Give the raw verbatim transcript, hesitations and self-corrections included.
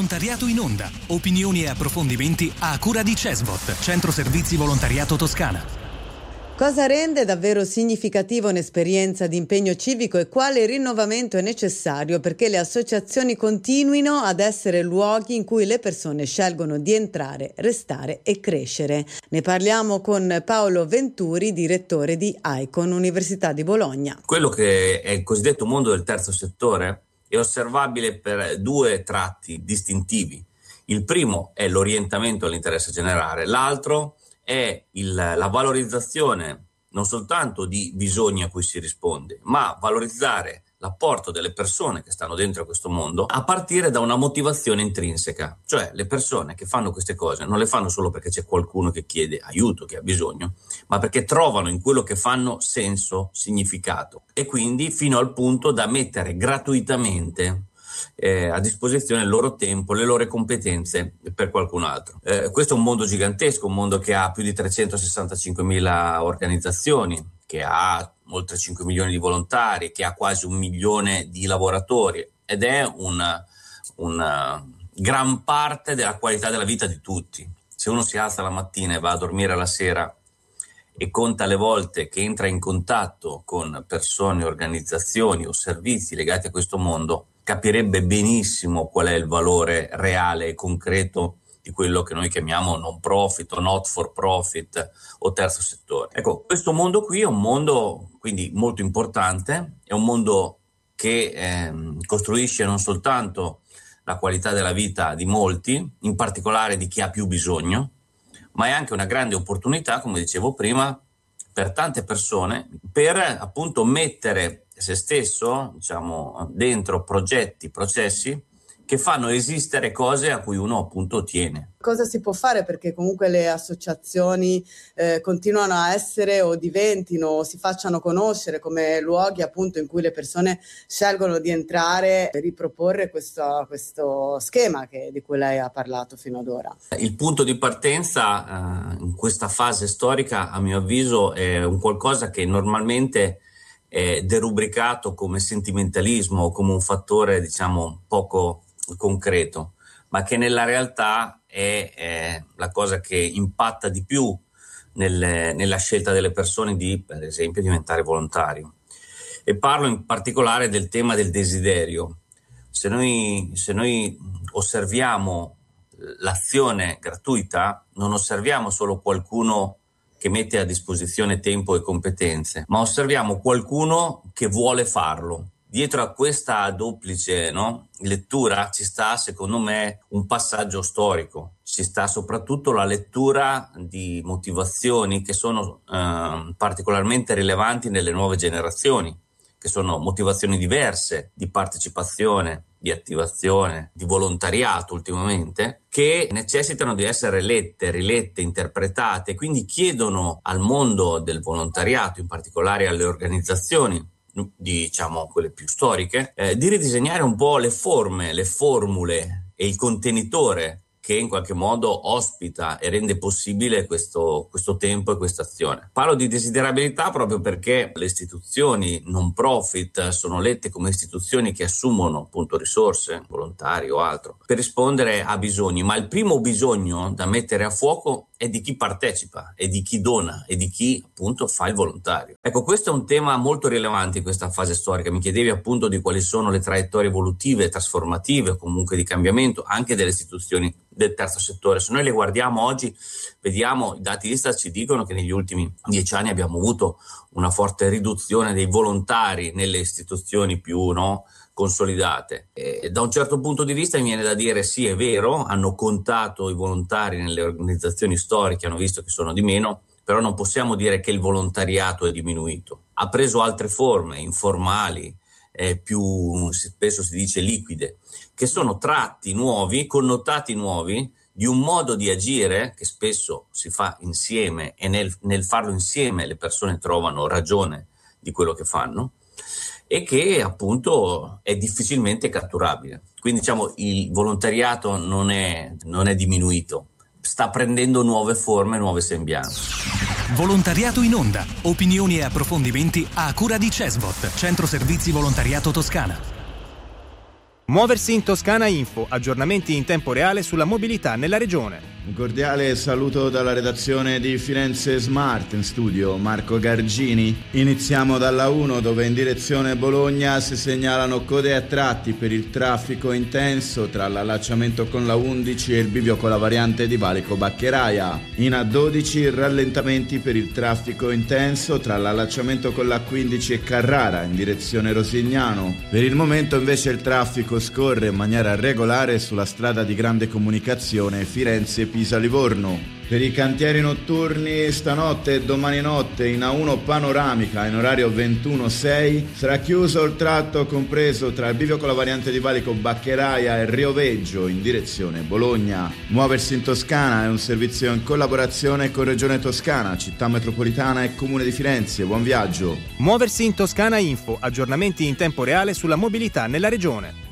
Volontariato in onda. Opinioni e approfondimenti a cura di Cesvot, Centro Servizi Volontariato Toscana. Cosa rende davvero significativa un'esperienza di impegno civico e quale rinnovamento è necessario perché le associazioni continuino ad essere luoghi in cui le persone scelgono di entrare, restare e crescere? Ne parliamo con Paolo Venturi, direttore di Icon Università di Bologna. Quello che è il cosiddetto mondo del terzo settore è osservabile per due tratti distintivi. Il primo è l'orientamento all'interesse generale, l'altro è il, la valorizzazione non soltanto di bisogni a cui si risponde, ma valorizzare l'apporto delle persone che stanno dentro questo mondo a partire da una motivazione intrinseca. Cioè le persone che fanno queste cose non le fanno solo perché c'è qualcuno che chiede aiuto, che ha bisogno, ma perché trovano in quello che fanno senso, significato e quindi fino al punto da mettere gratuitamente Eh, a disposizione il loro tempo, le loro competenze per qualcun altro. Eh, questo è un mondo gigantesco, un mondo che ha più di trecentosessantacinquemila organizzazioni, che ha oltre cinque milioni di volontari, che ha quasi un milione di lavoratori ed è una, una gran parte della qualità della vita di tutti. Se uno si alza la mattina e va a dormire la sera e conta le volte che entra in contatto con persone, organizzazioni o servizi legati a questo mondo, capirebbe benissimo qual è il valore reale e concreto di quello che noi chiamiamo non profit o not for profit o terzo settore. Ecco, questo mondo qui è un mondo quindi molto importante, è un mondo che eh, costruisce non soltanto la qualità della vita di molti, in particolare di chi ha più bisogno, ma è anche una grande opportunità, come dicevo prima, per tante persone, per appunto mettere se stesso, diciamo, dentro progetti, processi che fanno esistere cose a cui uno appunto tiene. Cosa si può fare perché comunque le associazioni eh, continuano a essere o diventino o si facciano conoscere come luoghi appunto in cui le persone scelgono di entrare per riproporre questo, questo schema che, di cui lei ha parlato fino ad ora? Il punto di partenza eh, in questa fase storica, a mio avviso, è un qualcosa che normalmente è derubricato come sentimentalismo o come un fattore, diciamo, poco concreto, ma che nella realtà è, è la cosa che impatta di più nelle, nella scelta delle persone di, per esempio, diventare volontario. E parlo in particolare del tema del desiderio. Se noi, se noi osserviamo l'azione gratuita, non osserviamo solo qualcuno che mette a disposizione tempo e competenze, ma osserviamo qualcuno che vuole farlo. Dietro a questa duplice no, lettura ci sta, secondo me, un passaggio storico. Ci sta soprattutto la lettura di motivazioni che sono eh, particolarmente rilevanti nelle nuove generazioni, che sono motivazioni diverse di partecipazione, di attivazione, di volontariato ultimamente, che necessitano di essere lette, rilette, interpretate, quindi chiedono al mondo del volontariato, in particolare alle organizzazioni, diciamo quelle più storiche, eh, di ridisegnare un po' le forme, le formule e il contenitore che in qualche modo ospita e rende possibile questo, questo tempo e questa azione. Parlo di desiderabilità proprio perché le istituzioni non profit sono lette come istituzioni che assumono appunto risorse, volontari o altro, per rispondere a bisogni, ma il primo bisogno da mettere a fuoco è di chi partecipa, è di chi dona, è di chi appunto fa il volontario. Ecco, questo è un tema molto rilevante in questa fase storica. Mi chiedevi appunto di quali sono le traiettorie evolutive, trasformative o comunque di cambiamento anche delle istituzioni del terzo settore. Se noi le guardiamo oggi, vediamo, i dati Istat ci dicono che negli ultimi dieci anni abbiamo avuto una forte riduzione dei volontari nelle istituzioni più no, consolidate. E da un certo punto di vista mi viene da dire sì, è vero, hanno contato i volontari nelle organizzazioni storiche, hanno visto che sono di meno, però non possiamo dire che il volontariato è diminuito. Ha preso altre forme, informali, eh, più spesso si dice liquide, che sono tratti nuovi, connotati nuovi, di un modo di agire che spesso si fa insieme e nel, nel farlo insieme le persone trovano ragione di quello che fanno e che appunto è difficilmente catturabile. Quindi diciamo il volontariato non è, non è diminuito, sta prendendo nuove forme, nuove sembianze. Volontariato in onda, opinioni e approfondimenti a cura di Cesvot, Centro Servizi Volontariato Toscana. Muoversi in Toscana Info, aggiornamenti in tempo reale sulla mobilità nella regione. Un cordiale saluto dalla redazione di Firenze Smart, in studio Marco Gargini. Iniziamo dalla uno, dove in direzione Bologna si segnalano code a tratti per il traffico intenso tra l'allacciamento con la undici e il bivio con la variante di Valico Baccheraia. In A dodici rallentamenti per il traffico intenso tra l'allacciamento con la quindici e Carrara in direzione Rosignano. Per il momento invece il traffico scorre in maniera regolare sulla strada di grande comunicazione Firenze-Pisa-Livorno. Per i cantieri notturni stanotte e domani notte in A uno panoramica in orario ventuno sei sarà chiuso il tratto compreso tra il bivio con la variante di Valico Baccheraia e Rioveggio in direzione Bologna. Muoversi in Toscana è un servizio in collaborazione con Regione Toscana, Città Metropolitana e Comune di Firenze. Buon viaggio. Muoversi in Toscana Info, aggiornamenti in tempo reale sulla mobilità nella regione.